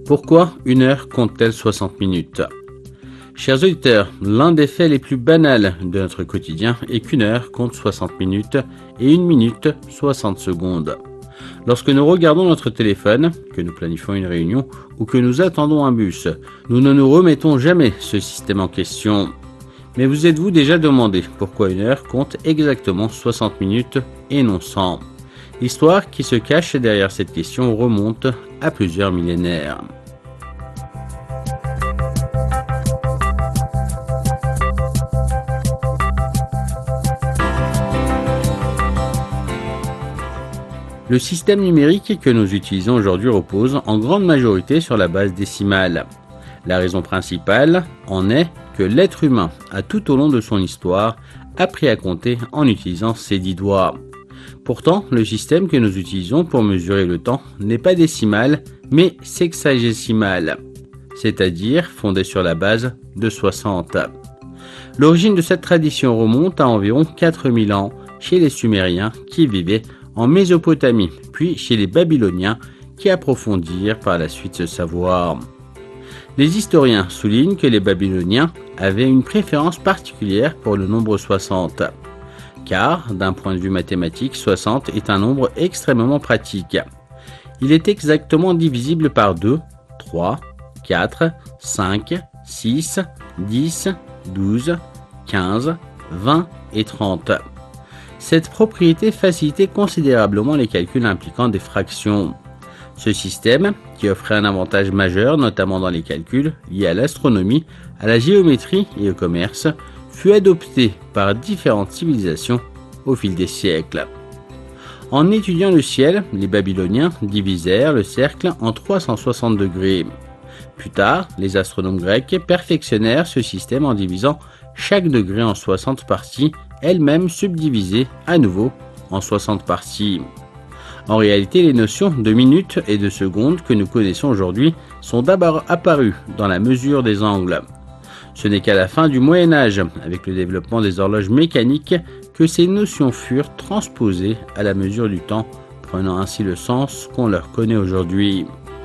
Pourquoi une heure compte-t-elle 60 minutes? Chers auditeurs, l'un des faits les plus banals de notre quotidien est qu'une heure compte 60 minutes et une minute 60 secondes. Lorsque nous regardons notre téléphone, que nous planifions une réunion ou que nous attendons un bus, nous ne nous remettons jamais ce système en question. Mais vous êtes-vous déjà demandé pourquoi une heure compte exactement 60 minutes et non 100? L'histoire qui se cache derrière cette question remonte à plusieurs millénaires. Le système numérique que nous utilisons aujourd'hui repose en grande majorité sur la base décimale. La raison principale en est que l'être humain a tout au long de son histoire appris à compter en utilisant ses 10 doigts. Pourtant, le système que nous utilisons pour mesurer le temps n'est pas décimal, mais sexagésimal, c'est-à-dire fondé sur la base de 60. L'origine de cette tradition remonte à environ 4000 ans chez les Sumériens qui vivaient en Mésopotamie, puis chez les Babyloniens qui approfondirent par la suite ce savoir. Les historiens soulignent que les Babyloniens avaient une préférence particulière pour le nombre 60, car d'un point de vue mathématique, 60 est un nombre extrêmement pratique. Il est exactement divisible par 2, 3, 4, 5, 6, 10, 12, 15, 20 et 30. Cette propriété facilitait considérablement les calculs impliquant des fractions. Ce système, qui offrait un avantage majeur notamment dans les calculs liés à l'astronomie, à la géométrie et au commerce, fut adopté par différentes civilisations au fil des siècles. En étudiant le ciel, les Babyloniens divisèrent le cercle en 360 degrés. Plus tard, les astronomes grecs perfectionnèrent ce système en divisant chaque degré en 60 parties, elles-mêmes subdivisées à nouveau en 60 parties. En réalité, les notions de minutes et de secondes que nous connaissons aujourd'hui sont d'abord apparues dans la mesure des angles. Ce n'est qu'à la fin du Moyen Âge, avec le développement des horloges mécaniques, que ces notions furent transposées à la mesure du temps, prenant ainsi le sens qu'on leur connaît aujourd'hui.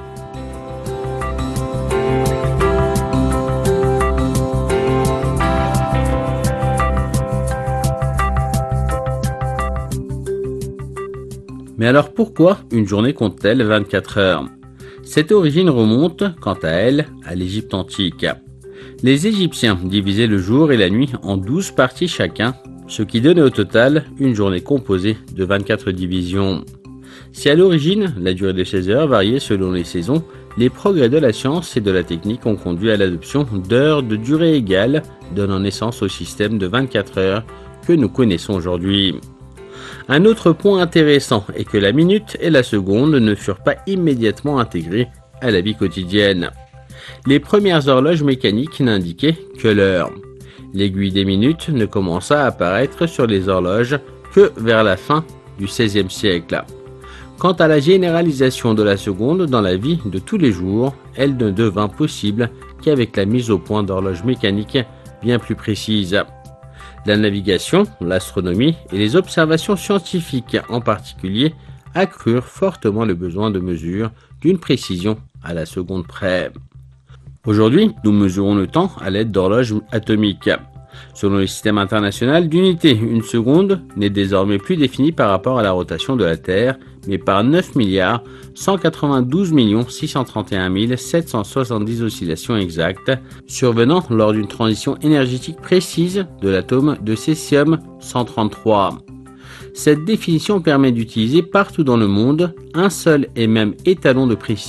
Mais alors pourquoi une journée compte-t-elle 24 heures? Cette origine remonte, quant à elle, à l'Égypte antique. Les Égyptiens divisaient le jour et la nuit en 12 parties chacun, ce qui donnait au total une journée composée de 24 divisions. Si à l'origine, la durée de ces heures variait selon les saisons, les progrès de la science et de la technique ont conduit à l'adoption d'heures de durée égale, donnant naissance au système de 24 heures que nous connaissons aujourd'hui. Un autre point intéressant est que la minute et la seconde ne furent pas immédiatement intégrées à la vie quotidienne. Les premières horloges mécaniques n'indiquaient que l'heure. L'aiguille des minutes ne commença à apparaître sur les horloges que vers la fin du XVIe siècle. Quant à la généralisation de la seconde dans la vie de tous les jours, elle ne devint possible qu'avec la mise au point d'horloges mécaniques bien plus précises. La navigation, l'astronomie et les observations scientifiques en particulier accrurent fortement le besoin de mesure d'une précision à la seconde près. Aujourd'hui, nous mesurons le temps à l'aide d'horloges atomiques. Selon le système international d'unité, une seconde n'est désormais plus définie par rapport à la rotation de la Terre, mais par 9 192 631 770 oscillations exactes, survenant lors d'une transition énergétique précise de l'atome de césium-133. Cette définition permet d'utiliser partout dans le monde un seul et même étalon de précision